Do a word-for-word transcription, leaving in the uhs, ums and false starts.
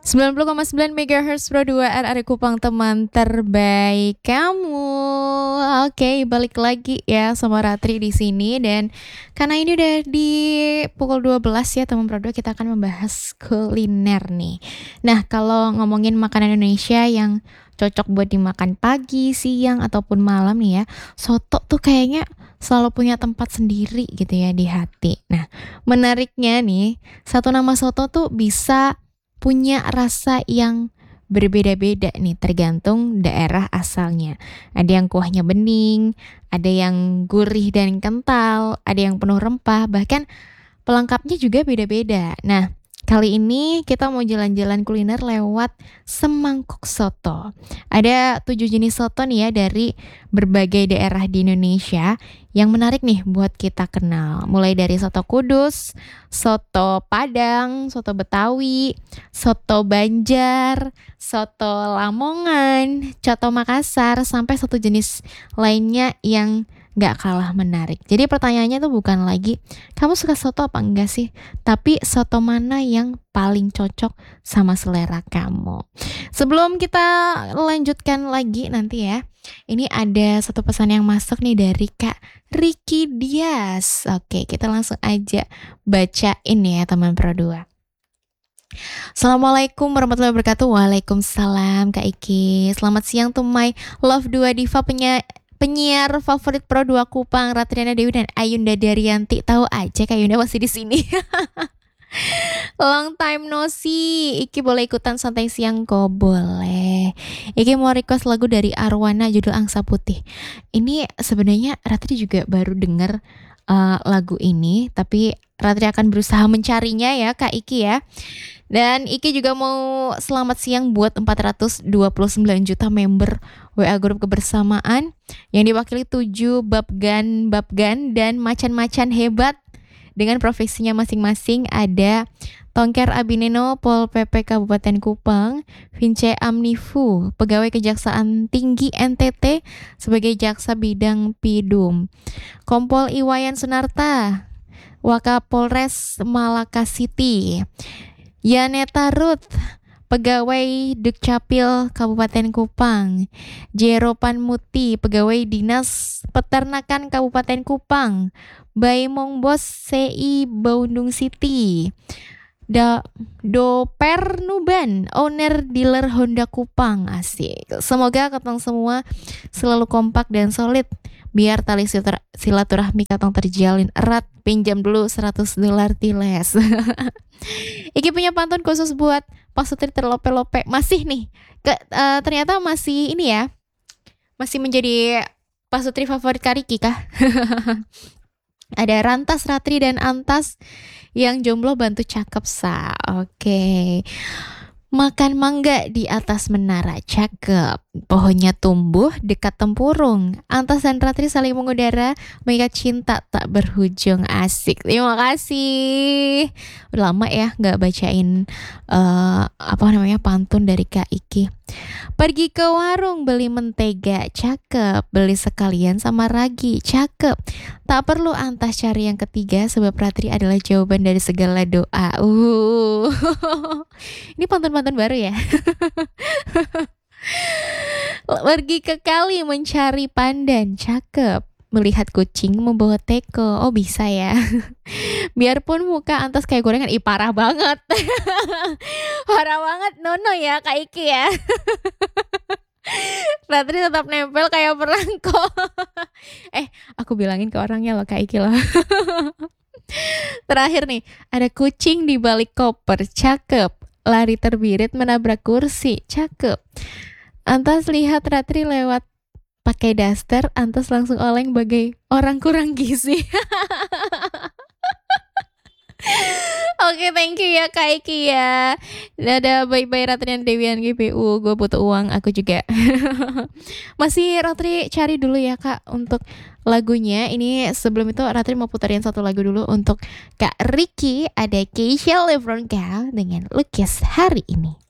sembilan puluh koma sembilan megahertz Pro dua R R Kupang, teman terbaik kamu. Oke, balik lagi ya sama Ratri di sini, dan karena ini udah di pukul dua belas ya teman Pro dua, kita akan membahas kuliner nih. Nah, kalau ngomongin makanan Indonesia yang cocok buat dimakan pagi, siang ataupun malam nih ya, soto tuh kayaknya selalu punya tempat sendiri gitu ya di hati. Nah, menariknya nih, satu nama soto tuh bisa punya rasa yang berbeda-beda nih tergantung daerah asalnya. Ada yang kuahnya bening, ada yang gurih dan kental, ada yang penuh rempah, bahkan pelengkapnya juga beda-beda. Nah, kali ini kita mau jalan-jalan kuliner lewat semangkuk soto. Ada tujuh jenis soto nih ya dari berbagai daerah di Indonesia yang menarik nih buat kita kenal. Mulai dari soto Kudus, soto Padang, soto Betawi, soto Banjar, soto Lamongan, coto Makassar, sampai satu jenis lainnya yang gak kalah menarik. Jadi pertanyaannya tuh bukan lagi kamu suka soto apa enggak sih, tapi soto mana yang paling cocok sama selera kamu. Sebelum kita lanjutkan lagi nanti ya, ini ada satu pesan yang masuk nih dari Kak Ricky Dias. Oke, kita langsung aja bacain ya teman Pro dua. Assalamualaikum warahmatullahi wabarakatuh. Waalaikumsalam Kak Iki. Selamat siang to my love dua diva penya penyiar favorit Pro dua Kupang, Ratriana Dewi dan Ayunda Daryanti. Tahu aja Kak Ayunda masih di sini. Long time no see. Iki boleh ikutan santai siang kok? Boleh. Iki mau request lagu dari Arwana judul Angsa Putih. Ini sebenarnya Ratri juga baru denger uh, lagu ini, tapi Ratri akan berusaha mencarinya ya Kak Iki ya. Dan Iki juga mau selamat siang buat empat ratus dua puluh sembilan juta member W A Grup Kebersamaan yang diwakili tujuh babgan babgan dan macan-macan hebat dengan profesinya masing-masing. Ada Tongker Abineno, Pol P P Kabupaten Kupang, Vince Amnifu, Pegawai Kejaksaan Tinggi N T T sebagai Jaksa Bidang Pidum, Kompol Iwayan Sunarta, Wakapolres Malaka City, Yaneta Ruth, Pegawai Dukcapil Kabupaten Kupang, Jeropan Muti, Pegawai Dinas Peternakan Kabupaten Kupang, Baimong Bos C I Bandung City, Da Doper Nuban, owner dealer Honda Kupang. Asik. Semoga katong semua selalu kompak dan solid, biar tali silaturahmi katong terjalin erat. Pinjam dulu seratus dolar tiles. Iki punya pantun khusus buat Pak Sutri terlope-lope. Masih nih ke, uh, ternyata masih ini ya, masih menjadi Pak Sutri favorit Kariki kah? Ada Rantas, Ratri dan Antas, yang jomblo bantu cakep sa. Oke. Makan mangga di atas menara, cakep. Pohonnya tumbuh dekat tempurung. Antas dan Ratri saling mengudara, mengikat cinta tak berujung. Asik. Terima kasih. Udah lama ya nggak bacain uh, apa namanya pantun dari Kak Iki. Pergi ke warung beli mentega, cakep. Beli sekalian sama ragi, cakep. Tak perlu Antas cari yang ketiga, sebab Ratri adalah jawaban dari segala doa. Uh. Ini pantun-pantun baru ya. Pergi ke kali mencari pandan, cakep. Melihat kucing membawa teko. Oh bisa ya. Biarpun muka Antas kayak gorengan. Ih parah banget. Parah banget. Nono ya Kak Iki ya. Ratri tetap nempel kayak perangko. Eh aku bilangin ke orangnya loh Kak Iki loh. Terakhir nih, ada kucing di balik koper, cakep. Lari terbirit menabrak kursi, cakep. Antas lihat Ratri lewat pakai daster, Antas langsung oleng bagai orang kurang gizi. Oke, okay, thank you ya Kak Iki ya. Dadah, bye-bye Ratri dan Dewian G P U. Gue butuh uang, aku juga. Masih Ratri cari dulu ya Kak untuk lagunya. Ini sebelum itu Ratri mau putarin satu lagu dulu untuk Kak Ricky. Ada Keisha Lebron Gal dengan Lukis Hari Ini.